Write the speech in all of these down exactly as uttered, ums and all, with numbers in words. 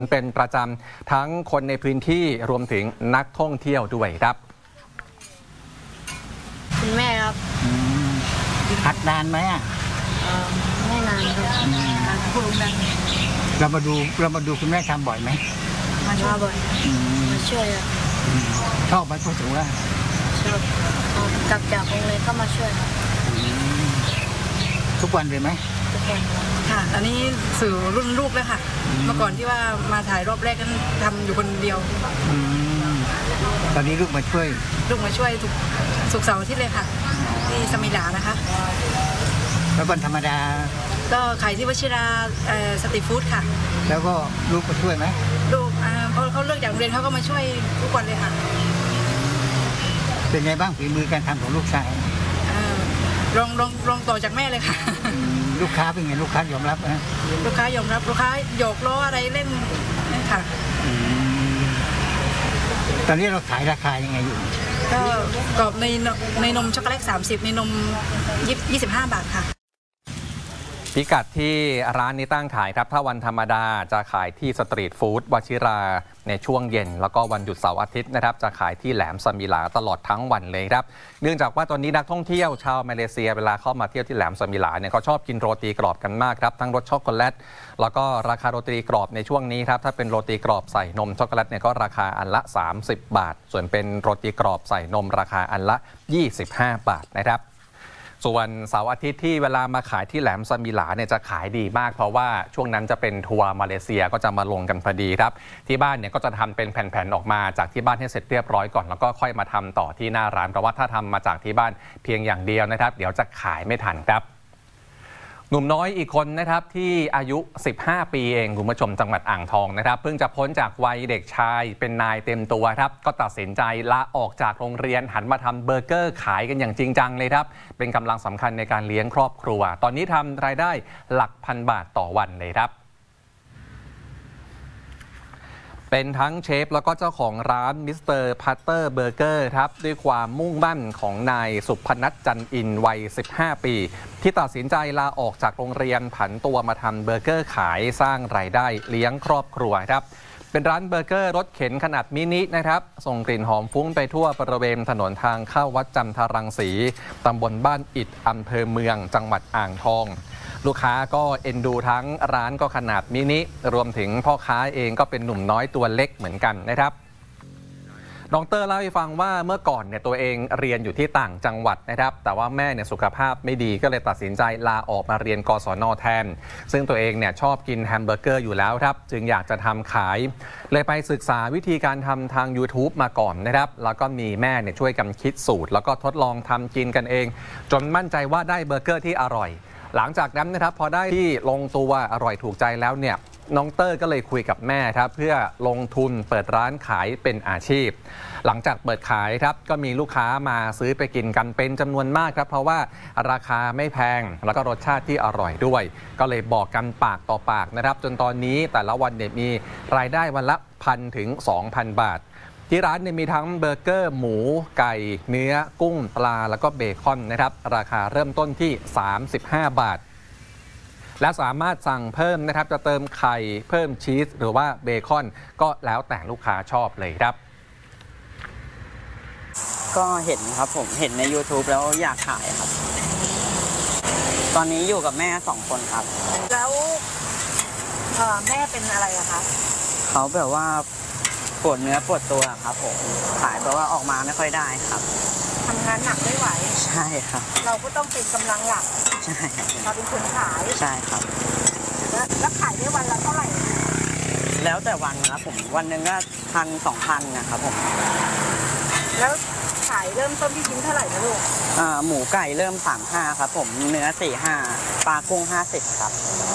เป็นประจำทั้งคนในพื้นที่รวมถึงนักท่องเที่ยวด้วยครับคุณแม่ครับหัดนานไหมอ่ะไม่นานครับเรามาดูเรามาดูคุณแม่ทำบ่อยไหมมาบ่อยมาช่วยครับชอบไหมพูดถึงว่าชอบกลับจากโรงเรียนก็มาช่วยครับทุกวันเลยไหมทุกวันค่ะอันนี้สื่อรุ่นลูกแล้วค่ะเมื่อก่อนที่ว่ามาถ่ายรอบแรกก็ทำอยู่คนเดียวตอนนี้ลูกมาช่วยลูกมาช่วยทุกสุกเสาร์อาทิตย์เลยค่ะที่สมิลานะคะแล้ววันธรรมดาก็ขายที่วชิราสตรีทฟู้ดค่ะแล้วก็ลูกมาช่วยไหมลูกพอเขาเลิกจากโรงเรียนเขาก็มาช่วยทุกวันเลยค่ะเป็นไงบ้างฝีมือการทำของลูกชายลองลองลองต่อจากแม่เลยค่ะลูกค้าเป็นไงลูกค้ายอมรับนะลูกค้ายอมรับลูกค้าโยกล้ออะไรเล่นนี่ค่ะตอนนี้เราขายราคายังไงอยู่ก็กรอบในในนมช็อกโกแลตสามสิบในนมยี่สิบห้าบาทค่ะพิกัดที่ร้านนี้ตั้งขายครับถ้าวันธรรมดาจะขายที่สตรีทฟู้ดวชิราในช่วงเย็นแล้วก็วันหยุดเสาร์อาทิตย์นะครับจะขายที่แหลมสมิลาตลอดทั้งวันเลยครับเนื่องจากว่าตอนนี้นักท่องเที่ยวชาวมาเลเซียเวลาเข้ามาเที่ยวที่แหลมสมิลาเนี่ยเขาชอบกินโรตีกรอบกันมากครับทั้งรสช็อกโกแลตแล้วก็ราคาโรตีกรอบในช่วงนี้ครับถ้าเป็นโรตีกรอบใส่นมช็อกโกแลตเนี่ยก็ราคาอันละสามสิบบาทส่วนเป็นโรตีกรอบใส่นมราคาอันละยี่สิบห้าบาทนะครับส่วนเสาร์อาทิตย์ที่เวลามาขายที่แหลมสมิลาเนี่ยจะขายดีมากเพราะว่าช่วงนั้นจะเป็นทัวร์มาเลเซียก็จะมาลงกันพอดีครับที่บ้านเนี่ยก็จะทำเป็นแผ่นๆออกมาจากที่บ้านให้เสร็จเรียบร้อยก่อนแล้วก็ค่อยมาทำต่อที่หน้าร้านเพราะว่าถ้าทำมาจากที่บ้านเพียงอย่างเดียวนะครับเดี๋ยวจะขายไม่ทันครับหนุ่มน้อยอีกคนนะครับที่อายุสิบห้าปีเองคุณผู้ชมจังหวัดอ่างทองนะครับเพิ่งจะพ้นจากวัยเด็กชายเป็นนายเต็มตัวครับก็ตัดสินใจลาออกจากโรงเรียนหันมาทำเบอร์เกอร์ขายกันอย่างจริงจังเลยครับเป็นกำลังสำคัญในการเลี้ยงครอบครัวตอนนี้ทำรายได้หลักพันบาทต่อวันเลยครับเป็นทั้งเชฟแล้วก็เจ้าของร้านมิสเตอร์พัตเตอร์เบอร์เกอร์ครับด้วยความมุ่งมั่นของนายสุพนัทจันอินวัยสิบห้าปีที่ตัดสินใจลาออกจากโรงเรียนผันตัวมาทำเบอร์เกอร์ขายสร้างรายได้เลี้ยงครอบครัวครับเป็นร้านเบอร์เกอร์รถเข็นขนาดมินินะครับส่งกลิ่นหอมฟุ้งไปทั่วบริเวณถนนทางเข้าวัดจันทรังสีตำบลบ้านอิฐอำเภอเมืองจังหวัดอ่างทองลูกค้าก็เอ็นดูทั้งร้านก็ขนาดมินิรวมถึงพ่อค้าเองก็เป็นหนุ่มน้อยตัวเล็กเหมือนกันนะครับน้องเตอร์เล่าให้ฟังว่าเมื่อก่อนเนี่ยตัวเองเรียนอยู่ที่ต่างจังหวัดนะครับแต่ว่าแม่เนี่ยสุขภาพไม่ดีก็เลยตัดสินใจลาออกมาเรียนกศน.แทนซึ่งตัวเองเนี่ยชอบกินแฮมเบอร์เกอร์อยู่แล้วครับจึงอยากจะทำขายเลยไปศึกษาวิธีการทำทาง YouTube มาก่อนนะครับแล้วก็มีแม่เนี่ยช่วยกันคิดสูตรแล้วก็ทดลองทำกินกันเองจนมั่นใจว่าได้เบอร์เกอร์ที่อร่อยหลังจากนั้นนะครับพอได้ที่ลงตัวอร่อยถูกใจแล้วเนี่ยน้องเตอร์ก็เลยคุยกับแม่ครับเพื่อลงทุนเปิดร้านขายเป็นอาชีพหลังจากเปิดขายครับก็มีลูกค้ามาซื้อไปกินกันเป็นจำนวนมากครับเพราะว่าราคาไม่แพงแล้วก็รสชาติที่อร่อยด้วยก็เลยบอกกันปากต่อปากนะครับจนตอนนี้แต่ละวันเนี่ยมีรายได้วันละพันถึง สองพัน บาทที่ร้านเนี่ยมีทั้งเบอร์เกอร์หมูไก่เนื้อกุ้งปลาแล้วก็เบคอนนะครับราคาเริ่มต้นที่สามสิบห้าบาทและสามารถสั่งเพิ่มนะครับจะเติมไข่เพิ่มชีสหรือว่าเบคอนก็แล้วแต่ลูกค้าชอบเลยครับก็เห็นครับผมเห็นใน YouTube แล้วอยากขายครับตอนนี้อยู่กับแม่สองคนครับแล้วแม่เป็นอะไรอะคะเขาแบบว่าปวดเนื้อปวดตัวครับผมขายแบบว่าออกมาไม่ค่อยได้ครับทำงานหนักไม่ไหวใช่ครับเราก็ต้องเป็นกำลังหลักใช่เราเป็นคนขายใช่ครับแล้วขายได้วันละเท่าไหร่แล้วแต่วันครับผมวันหนึ่งก็พันสองพันนะครับผมแล้วขายเริ่มต้นที่ชิ้นเท่าไหร่นะลูกอ่าหมูไก่เริ่มสามห้าครับผมเนื้อสี่ห้าปลากุ้งห้าสิบครับ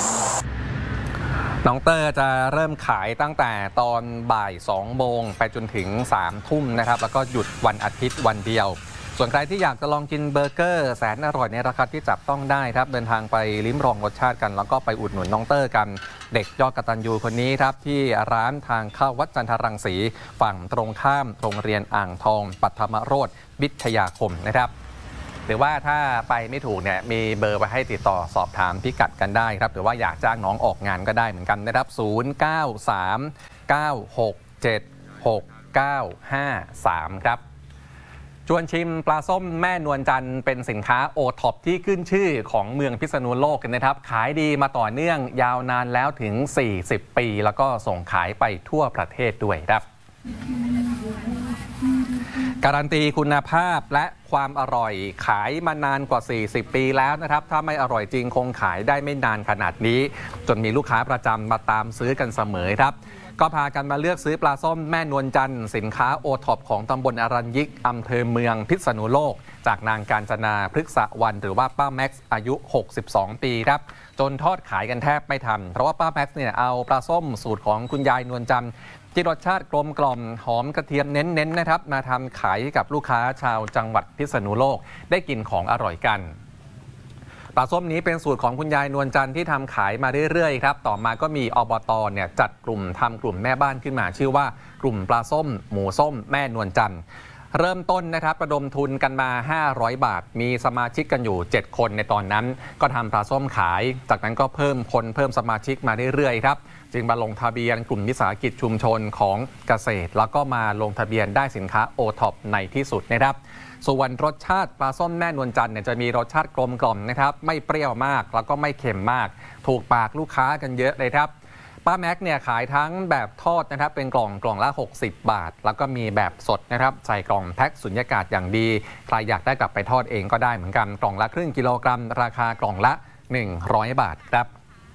น้องเตอร์จะเริ่มขายตั้งแต่ตอนบ่ายสองโมงไปจนถึงสามทุ่มนะครับแล้วก็หยุดวันอาทิตย์วันเดียวส่วนใครที่อยากจะลองกินเบอร์เกอร์แสนอร่อยในราคาที่จับต้องได้ครับเดินทางไปลิ้มลองรสชาติกันแล้วก็ไปอุดหนุนน้องเตอร์กันเด็กยอดกตัญญูคนนี้ครับที่ร้านทางเข้าวัดจันทรังสีฝั่งตรงข้ามโรงเรียนอ่างทองปัทมโรสวิทยาคมนะครับหรือว่าถ้าไปไม่ถูกเนี่ยมีเบอร์ไปให้ติดต่อสอบถามพิกัดกันได้ครับหรือว่าอยากจ้างน้องออกงานก็ได้เหมือนกันนะครับศูนย์ เก้า สาม เก้า หก เจ็ด หก เก้า ห้า สามครับชวนชิมปลาส้มแม่นวลจันทร์เป็นสินค้าโอท็อปที่ขึ้นชื่อของเมืองพิษณุโลกกันนะครับขายดีมาต่อเนื่องยาวนานแล้วถึงสี่สิบปีแล้วก็ส่งขายไปทั่วประเทศด้วยครับการันตีคุณภาพและความอร่อยขายมานานกว่าสี่สิบปีแล้วนะครับถ้าไม่อร่อยจริงคงขายได้ไม่นานขนาดนี้จนมีลูกค้าประจำมาตามซื้อกันเสมอครับก็พากันมาเลือกซื้อปลาส้มแม่นวลจันทร์สินค้าโอท็อปของตำบลอรัญยิกอำเภอเมืองพิษณุโลกจากนางกาญจนาพฤกษวันหรือว่าป้าแม็กซ์อายุหกสิบสองปีครับจนทอดขายกันแทบไม่ทันเพราะว่าป้าแม็กซ์เนี่ยเอาปลาส้มสูตรของคุณยายนวลจันทร์ที่รสชาติกลมกล่อมหอมกระเทียมเน้นๆนะครับมาทำขายให้กับลูกค้าชาวจังหวัดพิษณุโลกได้กินของอร่อยกันปลาส้มนี้เป็นสูตรของคุณยายนวลจันทร์ที่ทำขายมาเรื่อยๆครับต่อมาก็มีอบตเนี่ยจัดกลุ่มทำกลุ่มแม่บ้านขึ้นมาชื่อว่ากลุ่มปลาส้มหมูส้มแม่นวลจันทร์เริ่มต้นนะครับระดมทุนกันมาห้าร้อยบาทมีสมาชิกกันอยู่เจ็ดคนในตอนนั้นก็ทำปลาส้มขายจากนั้นก็เพิ่มคนเพิ่มสมาชิกมาเรื่อยๆครับจึงมาลงทะเบียนกลุ่มวิสาหกิจชุมชนของเกษตรแล้วก็มาลงทะเบียนได้สินค้าโอท็อปในที่สุดนะครับส่วนรสชาติปลาส้มแม่นวลจันทร์เนี่ยจะมีรสชาติกลมกล่อมนะครับไม่เปรี้ยวมากแล้วก็ไม่เค็มมากถูกปากลูกค้ากันเยอะเลยครับป้าแม็กเนี่ยขายทั้งแบบทอดนะครับเป็นกล่องกล่องละหกสิบบาทแล้วก็มีแบบสดนะครับใส่กล่องแพ็คสุญญากาศอย่างดีใครอยากได้กลับไปทอดเองก็ได้เหมือนกันกล่องละครึ่งกิโลกรัมราคากล่องละหนึ่งร้อยบาทครับ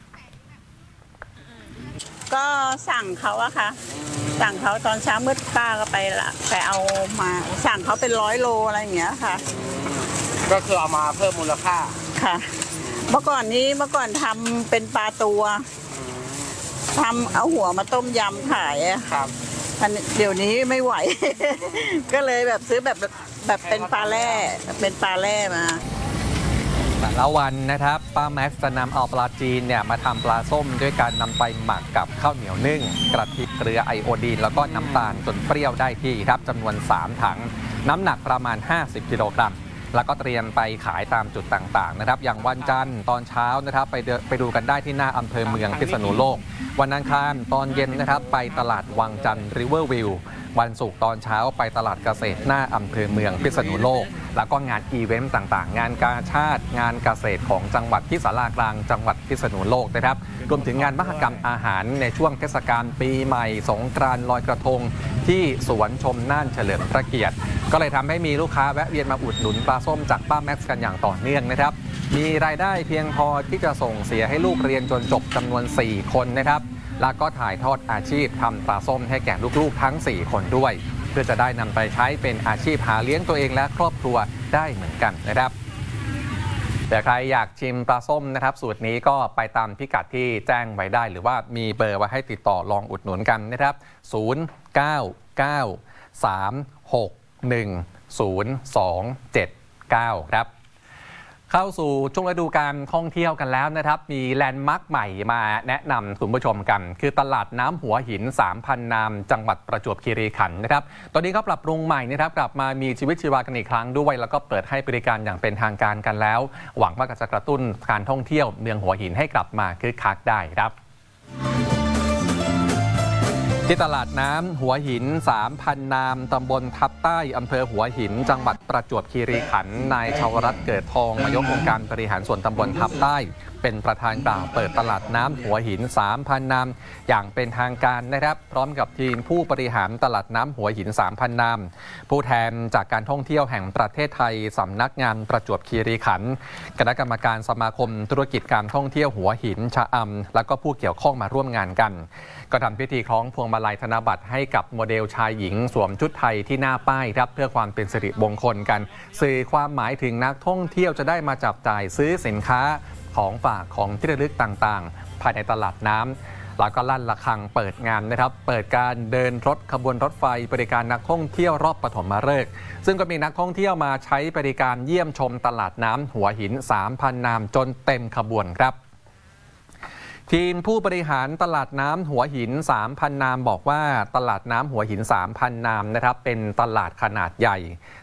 ก็สั่งเขาอะค่ะสั่งเขาตอนเช้ามืดป้าก็ไปละไปเอามาสั่งเขาเป็นร้อยโลอะไรอย่างเงี้ยค่ะก็คือเอามาเพิ่มมูลค่าค่ะเมื่อก่อนนี้เมื่อก่อนทำเป็นปลาตัวทำเอาหัวมาต้มยำขายอะครับเดี๋ยวนี้ไม่ไหว ก็เลยแบบซื้อแบบแบบเป็นปลาแร่เป็นปลาแร่มาแต่ละวันนะครับป้าแม็กซ์จะนำเอาปลาจีนเนี่ยมาทำปลาส้มด้วยการนำไปหมักกับข้าวเหนียวนึ่งกระทิเกลือไอโอดีนแล้วก็น้ำตาลจนเปรี้ยวได้ที่ครับจำนวนสามถังน้ำหนักประมาณห้าสิบกิโลกรัมแล้วก็เตรียมไปขายตามจุดต่างๆนะครับอย่างวันจันทร์ตอนเช้านะครับไปไปดูกันได้ที่หน้าอำเภอเมืองพิษณุโลกวันอังคารตอนเย็นนะครับไปตลาดวังจันทร์ริเวอร์วิววันศุกร์ตอนเช้าไปตลาดเกษตรหน้าอำเภอเมืองพิษณุโลกแล้วก็งานอีเวนต์ต่างๆงานกาชาติงานเกษตรของจังหวัดที่ศาลากลางจังหวัดพิษณุโลกนะครับรวมถึงงานมหกรรมอาหารในช่วงเทศกาลปีใหม่สงกรานต์ลอยกระทงที่สวนชมน่านเฉลิมพระเกียรติก็เลยทำให้มีลูกค้าแวะเวียนมาอุดหนุนปลาส้มจากป้าแม็กซ์กันอย่างต่อเนื่องนะครับมีรายได้เพียงพอที่จะส่งเสียให้ลูกเรียนจนจบจำนวนสี่คนนะครับแล้วก็ถ่ายทอดอาชีพทำปลาส้มให้แก่ลูกๆทั้งสี่คนด้วยเพื่อจะได้นำไปใช้เป็นอาชีพหาเลี้ยงตัวเองและครอบครัวได้เหมือนกันนะครับแต่ใครอยากชิมปลาส้มนะครับสูตรนี้ก็ไปตามพิกัดที่แจ้งไว้ได้หรือว่ามีเบอร์ไว้ให้ติดต่อลองอุดหนุนกันนะครับศูนย์ เก้า เก้า สาม หก หนึ่ง ศูนย์ สอง เจ็ด เก้าครับเข้าสู่ช่วงฤดูการท่องเที่ยวกันแล้วนะครับมีแลนด์มาร์คใหม่มาแนะนำคุณผู้ชมกันคือตลาดน้ำหัวหิน สามพัน นามจังหวัดประจวบคีรีขันธ์นะครับตอนนี้ก็ปรับปรุงใหม่นะครับกลับมามีชีวิตชีวากันอีกครั้งด้วยแล้วก็เปิดให้บริการอย่างเป็นทางการกันแล้วหวังว่าจะกระตุ้นการท่องเที่ยวเมืองหัวหินให้กลับมาคึกคักได้ครับที่ตลาดน้ำหัวหิน สามพัน นามตำบลทับใต้อำเภอหัวหินจังหวัดประจวบคีรีขันธ์นายชาวรัตน์เกิดทองนายกองค์การบริหารส่วนตำบลทับใต้เป็นประธานกล่าวเปิดตลาดน้ำหัวหิน สามพัน นามอย่างเป็นทางการนะครับพร้อมกับทีมผู้บริหารตลาดน้ำหัวหิน สามพัน นามผู้แทนจากการท่องเที่ยวแห่งประเทศไทยสำนักงานประจวบคีรีขันธ์คณะกรรมการสมาคมธุรกิจการท่องเที่ยวหัวหินชะอำและก็ผู้เกี่ยวข้องมาร่วมงานกันก็ทำพิธีคล้องพวงมาลัยธนบัตรให้กับโมเดลชายหญิงสวมชุดไทยที่หน้าป้ายครับเพื่อความเป็นสิริมงคลกันสื่อความหมายถึงนักท่องเที่ยวจะได้มาจับจ่ายซื้อสินค้าของฝากของที่ระลึกต่างๆภายในตลาดน้ำแล้วก็ลั่นระฆังเปิดงานนะครับเปิดการเดินรถขบวนรถไฟบริการนักท่องเที่ยวรอบปฐมฤกษ์ซึ่งก็มีนักท่องเที่ยวมาใช้บริการเยี่ยมชมตลาดน้ำหัวหิน สามพัน นามจนเต็มขบวนครับทีมผู้บริหารตลาดน้ำหัวหิน สามพัน นามบอกว่าตลาดน้ำหัวหิน สามพัน นามนะครับเป็นตลาดขนาดใหญ่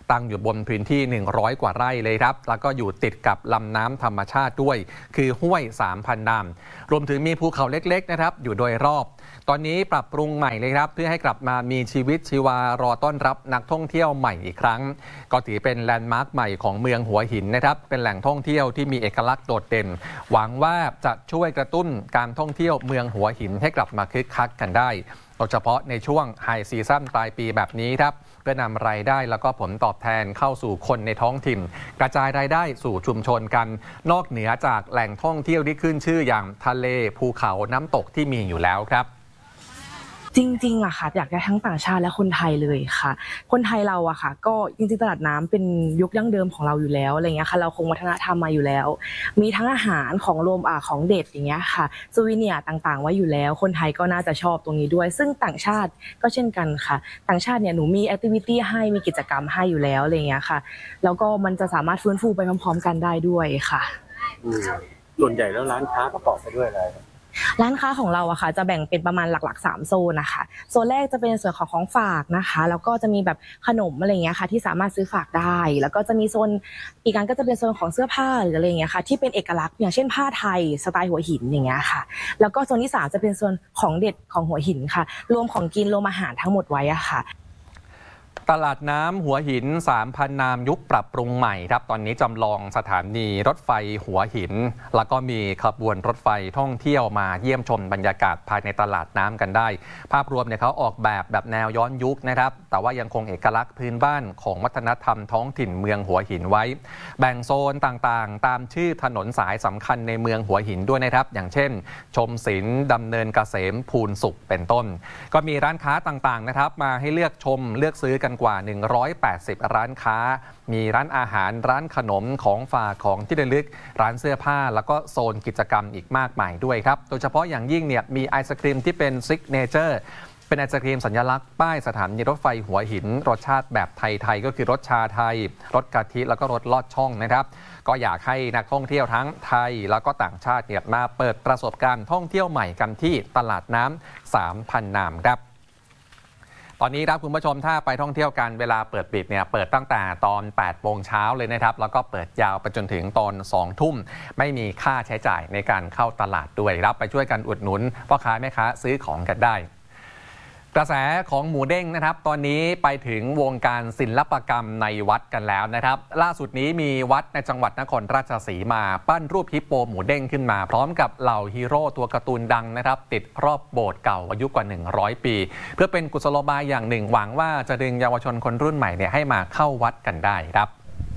ตั้งอยู่บนพื้นที่หนึ่งร้อยกว่าไร่เลยครับแล้วก็อยู่ติดกับลำน้ำธรรมชาติด้วยคือห้วย สามพัน นามรวมถึงมีภูเขาเล็กๆนะครับอยู่โดยรอบตอนนี้ปรับปรุงใหม่เลยครับเพื่อให้กลับมามีชีวิตชีวารอต้อนรับนักท่องเที่ยวใหม่อีกครั้งก็ถือเป็นแลนด์มาร์คใหม่ของเมืองหัวหินนะครับเป็นแหล่งท่องเที่ยวที่มีเอกลักษณ์โดดเด่นหวังว่าจะช่วยกระตุ้นการท่องเที่ยวเมืองหัวหินให้กลับมาคึกคักกันได้โดยเฉพาะในช่วงไฮซีซั่นปลายปีแบบนี้ครับเพื่อนำรายได้แล้วก็ผลตอบแทนเข้าสู่คนในท้องถิ่นกระจายรายได้สู่ชุมชนกันนอกเหนือจากแหล่งท่องเที่ยวที่ขึ้นชื่ออย่างทะเลภูเขาน้ำตกที่มีอยู่แล้วครับจริงๆอะค่ะอยากได้ทั้งต่างชาติและคนไทยเลยค่ะคนไทยเราอะค่ะก็จริงๆตลาดน้ำเป็นยุคดั้งเดิมของเราอยู่แล้วอะไรเงี้ยค่ะเราคงวัฒนธรรมมาอยู่แล้วมีทั้งอาหารของรวมอ่าของเด็ดอย่างเงี้ยค่ะซูวิเนียร์ต่างๆไว้อยู่แล้วคนไทยก็น่าจะชอบตรงนี้ด้วยซึ่งต่างชาติก็เช่นกันค่ะต่างชาติเนี่ยหนูมีแอคทิวิตี้ให้มีกิจกรรมให้อยู่แล้วอะไรเงี้ยค่ะแล้วก็มันจะสามารถฟื้นฟูไปพร้อมๆกันได้ด้วยค่ะส่วนใหญ่แล้วร้านค้าประกอบไปด้วยอะไรร้านค้าของเราอะค่ะจะแบ่งเป็นประมาณหลักๆสามโซนนะคะโซนแรกจะเป็นส่วนของของฝากนะคะแล้วก็จะมีแบบขนมอะไรเงี้ยค่ะที่สามารถซื้อฝากได้แล้วก็จะมีโซนอีกอันก็จะเป็นโซนของเสื้อผ้าหรืออะไรเงี้ยค่ะที่เป็นเอกลักษณ์อย่างเช่นผ้าไทยสไตล์หัวหินอย่างเงี้ยค่ะแล้วก็โซนที่สามจะเป็นโซนของเด็ดของหัวหินค่ะรวมของกินรวมอาหารทั้งหมดไว้อะค่ะตลาดน้ำหัวหิน สามพัน นามยุคปรับปรุงใหม่ครับตอนนี้จำลองสถานีรถไฟหัวหินแล้วก็มีขบวนรถไฟท่องเที่ยวมาเยี่ยมชมบรรยากาศภายในตลาดน้ำกันได้ภาพรวมเนี่ยเขาออกแบบแบบแนวย้อนยุคนะครับแต่ว่ายังคงเอกลักษณ์พื้นบ้านของวัฒนธรรมท้องถิ่นเมืองหัวหินไว้แบ่งโซนต่างๆตามชื่อถนนสายสำคัญในเมืองหัวหินด้วยนะครับอย่างเช่นชมศิลป์ดำเนินเกษมภูลสุขเป็นต้นก็มีร้านค้าต่างๆนะครับมาให้เลือกชมเลือกซื้อกันกว่าหนึ่งร้อยแปดสิบร้านค้ามีร้านอาหารร้านขนมของฝากของที่ระลึกร้านเสื้อผ้าแล้วก็โซนกิจกรรมอีกมากมายด้วยครับโดยเฉพาะอย่างยิ่งเนี่ยมีไอศกรีมที่เป็นซิกเนเจอร์เป็นไอศกรีมสัญลักษณ์ป้ายสถานีรถไฟหัวหินรสชาติแบบไทยๆก็คือรสชาไทยรสกะทิแล้วก็รสลอดช่องนะครับก็อยากให้นักท่องเที่ยวทั้งไทยแล้วก็ต่างชาติเนี่ยมาเปิดประสบการณ์ท่องเที่ยวใหม่กันที่ตลาดน้ำ สามพัน นามครับตอนนี้ครับคุณผู้ชมถ้าไปท่องเที่ยวกันเวลาเปิดปิดเนี่ยเปิดตั้งแต่ตอนแปดโมงเช้าเลยนะครับแล้วก็เปิดยาวไปจนถึงตอนสองทุ่มไม่มีค่าใช้จ่ายในการเข้าตลาดด้วยครับไปช่วยกันอุดหนุนพ่อค้าแม่ค้าซื้อของกันได้กระแสของหมูเด้งนะครับตอนนี้ไปถึงวงการศิลปกรรมในวัดกันแล้วนะครับล่าสุดนี้มีวัดในจังหวัดนครราชสีมาปั้นรูปฮิปโปหมูเด้งขึ้นมาพร้อมกับเหล่าฮีโร่ตัวการ์ตูนดังนะครับติดรอบโบสถ์เก่าอายุกว่าหนึ่งร้อยปีเพื่อเป็นกุศโลบายอย่างหนึ่งหวังว่าจะดึงเยาวชนคนรุ่นใหม่เนี่ยให้มาเข้าวัดกันได้ครับ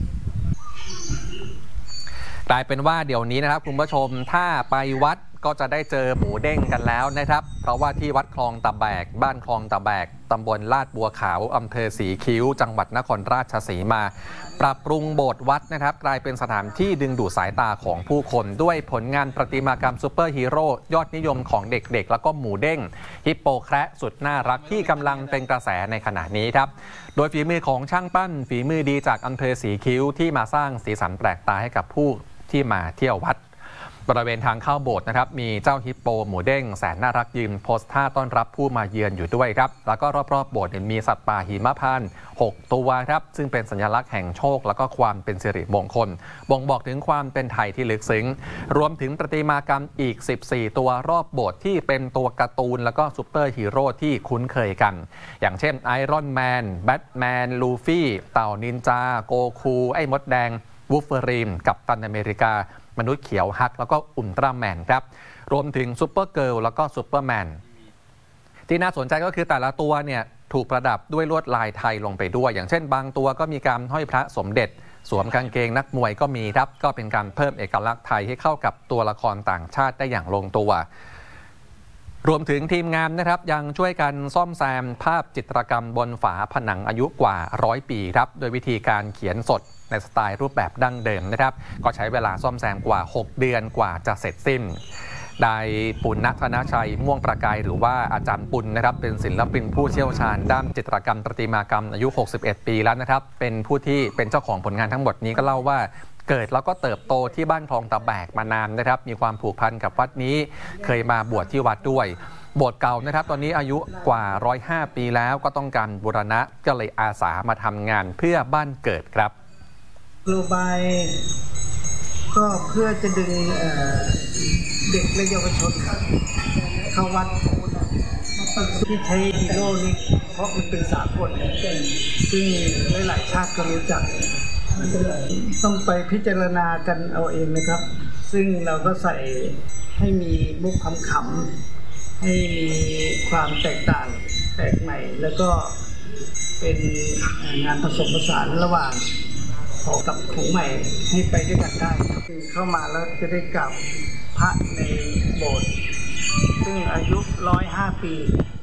กลายเป็นว่าเดี๋ยวนี้นะครับคุณผู้ชมถ้าไปวัดก็จะได้เจอหมูเด้งกันแล้วนะครับเพราะว่าที่วัดคลองตะแบกบ้านคลองตะแบกตำบลลาดบัวขาวอำเภอสีคิ้วจังหวัดนครราชสีมาปรับปรุงโบสถ์วัดนะครับกลายเป็นสถานที่ดึงดูดสายตาของผู้คนด้วยผลงานประติมากรรมซูเปอร์ฮีโร่ยอดนิยมของเด็กๆแล้วก็หมูเด้งฮิปโปแคระสุดน่ารักที่กำลังเป็นกระแสในขณะนี้ครับโดยฝีมือของช่างปั้นฝีมือดีจากอำเภอสีคิ้วที่มาสร้างสีสันแปลกตาให้กับผู้ที่มาเที่ยววัดบริเวณทางเข้าโบสถ์นะครับมีเจ้าฮิปโปหมูเด้งแสนน่ารักยืนโพสท่าต้อนรับผู้มาเยือนอยู่ด้วยครับแล้วก็รอบๆโบสถ์มีสัตว์ป่าหิมพานต์หกตัวครับซึ่งเป็นสัญลักษณ์แห่งโชคแล้วก็ความเป็นสิริมงคลบ่งบอกถึงความเป็นไทยที่ลึกซึ้งรวมถึงประติมากรรมอีกสิบสี่ตัวรอบโบสถ์ที่เป็นตัวการ์ตูนแล้วก็ซูเปอร์ฮีโร่ที่คุ้นเคยกันอย่างเช่นไอรอนแมนแบทแมนลูฟี่เต่านินจาโกคูไอ้มดแดงวูฟเวอรีนกัปตันอเมริกามนุษย์เขียวฮักแล้วก็อุลตร้าแมนครับรวมถึงซูเปอร์เกิร์ลแล้วก็ซูเปอร์แมนที่น่าสนใจก็คือแต่ละตัวเนี่ยถูกประดับด้วยลวดลายไทยลงไปด้วยอย่างเช่นบางตัวก็มีการห้อยพระสมเด็จสวมกางเกงนักมวยก็มีครับก็เป็นการเพิ่มเอกลักษณ์ไทยให้เข้ากับตัวละครต่างชาติได้อย่างลงตัวรวมถึงทีมงานนะครับยังช่วยกันซ่อมแซมภาพจิตรกรรมบนฝาผนังอายุกว่าร้อยปีครับโดยวิธีการเขียนสดในสไตล์รูปแบบดั้งเดิมนะครับก็ใช้เวลาซ่อมแซมกว่าหกเดือนกว่าจะเสร็จสิ้นได้ปุณณธนชัยม่วงประกายหรือว่าอาจารย์ปุณนะครับเป็นศิลปินผู้เชี่ยวชาญด้านจิตรกรรมประติมากรรมอายุหกสิบเอ็ดปีแล้วนะครับเป็นผู้ที่เป็นเจ้าของผลงานทั้งหมดนี้ก็เล่าว่าเกิดแล้วก็เติบโตที่บ้านคลองตะแบกมานานนะครับมีความผูกพันกับวัดนี้เคยมาบวชที่วัดด้วยโบสถ์เก่านะครับตอนนี้อายุกว่าหนึ่งร้อยห้าปีแล้วก็ต้องการบูรณะก็เลยอาสามาทำงานเพื่อบ้านเกิดครับนโยบายก็เพื่อจะดึงเด็กและเยาวชนเข้าวัดที่ใช้ฮีโร่นี่เพราะมันเป็นสากลซึ่งหลายๆชาติก็รู้จักต้องไปพิจารณากันเอาเองนะครับ ซึ่งเราก็ใส่ให้มีมุกขำๆให้มีความแตกต่างแปลกใหม่แล้วก็เป็นงานผสมผสานระหว่างของกับของใหม่ให้ไปด้วยกันได้คือเข้ามาแล้วจะได้กราบพระในโบสถ์ซึ่งอายุร้อยห้าปี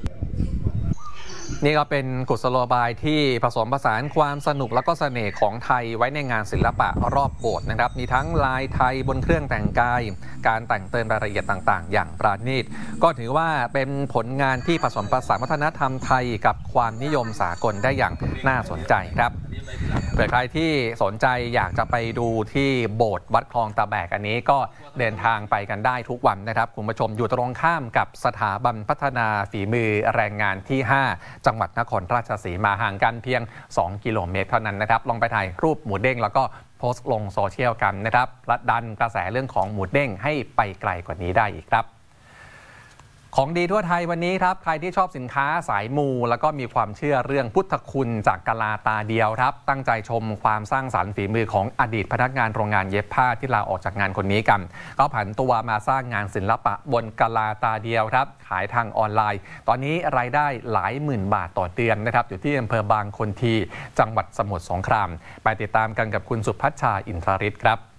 นี่ก็เป็นกุศโลบายที่ผสมผสานความสนุกและก็เสน่ห์ของไทยไว้ในงานศิลปะรอบโบสถ์นะครับมีทั้งลายไทยบนเครื่องแต่งกายการแต่งเติมรายละเอียดต่างๆอย่างปราณีตก็ถือว่าเป็นผลงานที่ผสมผสานวัฒนธรรมไทยกับความนิยมสากลได้อย่างน่าสนใจครับเผื่อใครที่สนใจอยากจะไปดูที่โบสถ์วัดคลองตะแบกอันนี้ก็เดินทางไปกันได้ทุกวันนะครับคุณผู้ชมอยู่ตรงข้ามกับสถาบันพัฒนาฝีมือแรงงานที่ห้าจังหวัดนครราชสีมาห่างกันเพียงสองกิโลเมตรเท่านั้นนะครับลองไปถ่ายรูปหมูเด้งแล้วก็โพสต์ลงโซเชียลกันนะครับและดันกระแสเรื่องของหมูเด้งให้ไปไกลกว่านี้ได้อีกครับของดีทั่วไทยวันนี้ครับใครที่ชอบสินค้าสายมูแล้วก็มีความเชื่อเรื่องพุทธคุณจากกะลาตาเดียวครับตั้งใจชมความสร้างสรรค์ฝีมือของอดีตพนักงานโรงงานเย็บผ้าที่ลาออกจากงานคนนี้กันก็ผันตัวมาสร้างงานศิลปะบนกะลาตาเดียวครับขายทางออนไลน์ตอนนี้รายได้หลายหมื่นบาทต่อเดือนนะครับอยู่ที่อำเภอบางคนทีจังหวัดสมุทรสงครามไปติดตามกันกับคุณสุพัชชาอินทรฤทธิ์ครับ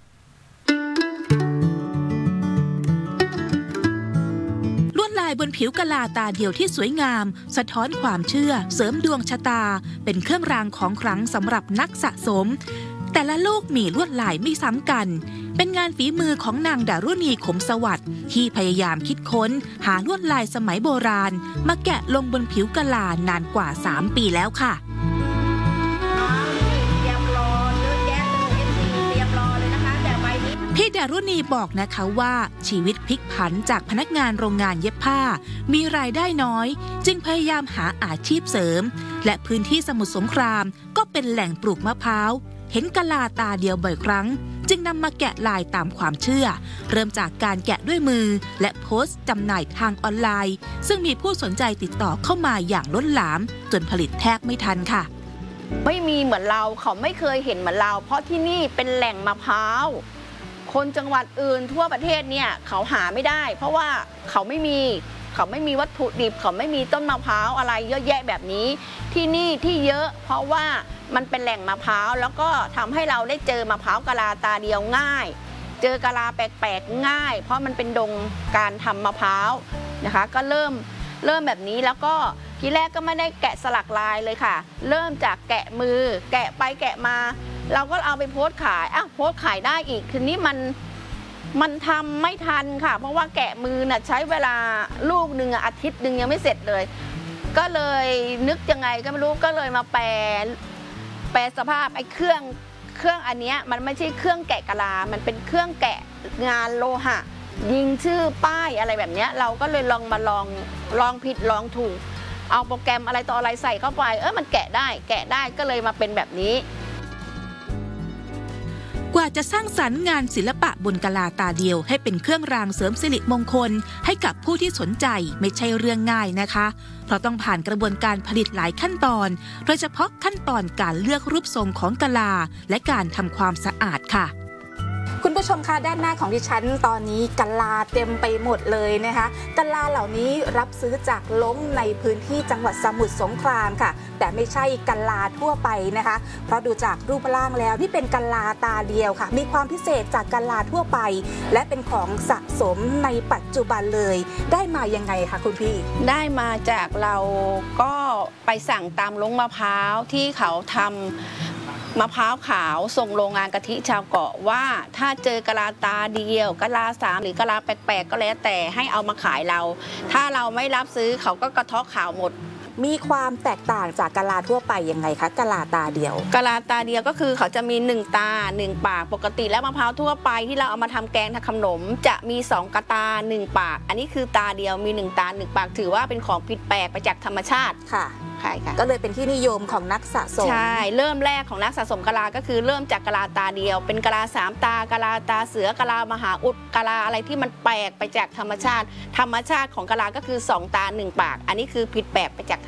บนผิวกะลาตาเดียวที่สวยงามสะท้อนความเชื่อเสริมดวงชะตาเป็นเครื่องรางของขลังสำหรับนักสะสมแต่ละลูกมีลวดลายไม่ซ้ำกันเป็นงานฝีมือของนางดารุณีขมสวัสดิ์ที่พยายามคิดค้นหาลวดลายสมัยโบราณมาแกะลงบนผิวกะลานานกว่าสามปีแล้วค่ะพี่ดารุณีบอกนะคะว่าชีวิตพลิกผันจากพนักงานโรงงานเย็บผ้ามีรายได้น้อยจึงพยายามหาอาชีพเสริมและพื้นที่สมุทรสงครามก็เป็นแหล่งปลูกมะพร้าวเห็นกะลาตาเดียวบ่อยครั้งจึงนำมาแกะลายตามความเชื่อเริ่มจากการแกะด้วยมือและโพสต์จำหน่ายทางออนไลน์ซึ่งมีผู้สนใจติดต่อเข้ามาอย่างล้นหลามจนผลิตแทบไม่ทันค่ะไม่มีเหมือนเราเขาไม่เคยเห็นเหมือนเราเพราะที่นี่เป็นแหล่งมะพร้าวคนจังหวัดอื่นทั่วประเทศเนี่ยเขาหาไม่ได้เพราะว่าเขาไม่มีเขาไม่มีวัตถุดิบเขาไม่มีต้นมะพร้าวอะไรเยอะแยะแบบนี้ที่นี่ที่เยอะเพราะว่ามันเป็นแหล่งมะพร้าวแล้วก็ทำให้เราได้เจอมะพร้าวกะลาตาเดียวง่ายเจอกะลาแปลกๆง่ายเพราะมันเป็นดงการทำมะพร้าวนะคะก็เริ่มเริ่มแบบนี้แล้วก็ทีแรกก็ไม่ได้แกะสลักลายเลยค่ะเริ่มจากแกะมือแกะไปแกะมาเราก็เอาไปโพสต์ขายอ่ะโพสต์ขายได้อีกทีนี้มันมันทำไม่ทันค่ะเพราะว่าแกะมือน่ะใช้เวลาลูกหนึ่งอาทิตย์หนึ่งยังไม่เสร็จเลยก็เลยนึกยังไงก็ไม่รู้ก็เลยมาแปลแปลสภาพไอ้เครื่องเครื่องอันเนี้ยมันไม่ใช่เครื่องแกะกะลามันเป็นเครื่องแกะงานโลหะยิงชื่อป้ายอะไรแบบเนี้ยเราก็เลยลองมาลองลองผิดลองถูกเอาโปรแกรมอะไรต่ออะไรใส่เข้าไปเออมันแกะได้แกะได้ก็เลยมาเป็นแบบนี้กว่าจะสร้างสรรค์งานศิลปะบนกะลาตาเดียวให้เป็นเครื่องรางเสริมสิริมงคลให้กับผู้ที่สนใจไม่ใช่เรื่องง่ายนะคะเพราะต้องผ่านกระบวนการผลิตหลายขั้นตอนโดยเฉพาะขั้นตอนการเลือกรูปทรงของกะลาและการทำความสะอาดค่ะคุณผู้ชมคะด้านหน้าของดิฉันตอนนี้กะลาเต็มไปหมดเลยนะคะกะลาเหล่านี้รับซื้อจากล้งในพื้นที่จังหวัดสมุทรสงครามค่ะแต่ไม่ใช่กะลาทั่วไปนะคะเพราะดูจากรูปร่างแล้วนี่เป็นกะลาตาเดียวค่ะมีความพิเศษจากกะลาทั่วไปและเป็นของสะสมในปัจจุบันเลยได้มายังไงคะคุณพี่ได้มาจากเราก็ไปสั่งตามล้งมะพร้าวที่เขาทำมะพร้าวขาวส่งโรงงานกะทิชาวเกาะว่าถ้าเจอกะลาตาเดียวกะลาสามหรือกะลาแปลกๆก็แล้วแต่ให้เอามาขายเราถ้าเราไม่รับซื้อเขาก็กระเทาะข่าวหมดมีความแตกต่างจากกะลาทั่วไปยังไงคะกะลาตาเดียวกะลาตาเดียวก็คือเขาจะมีหนึ่งตาหนึ่งปากปกติแล้วมะพร้าวทั่วไปที่เราเอามาทำแกงทำขนมจะมีสองกะตาหนึ่งปากอันนี้คือตาเดียวมีหนึ่งตาหนึ่งปากถือว่าเป็นของผิดแปลกไปจากธรรมชาติค่ะใช่ค่ะก็เลยเป็นที่นิยมของนักสะสมใช่เริ่มแรกของนักสะสมกะลาก็คือเริ่มจากกะลาตาเดียวเป็นกะลาสามตากะลาตาเสือกะลามหาอุดกะลาอะไรที่มันแปลกไปจากธรรมชาติธรรมชาติของกะลาก็คือสองตาหนึ่งปากอันนี้คือผิดแปลกไปจาก